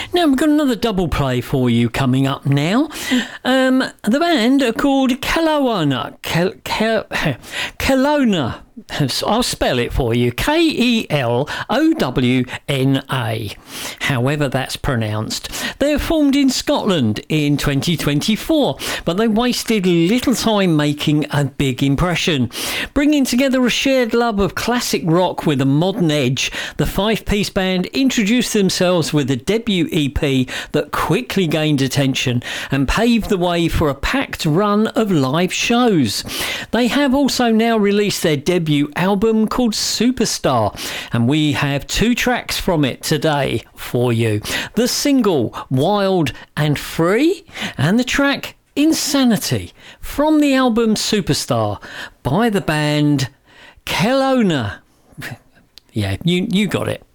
Now we've got another double play for you coming up now. The band are called Kelowna. Kelowna. I'll spell it for you. Kelowna. However that's pronounced. They're formed in Scotland in 2024, but they wasted little time making a big impression. Bringing together a shared love of classic rock with a modern edge, the five-piece band introduced themselves with a debut EP that quickly gained attention and paved the way for a packed run of live shows. They have also now released their debut album called Superstar, and we have two tracks from it today for you. The single Wild and Free and the track Insanity from the album Superstar by the band Kelowna. Yeah, you got it.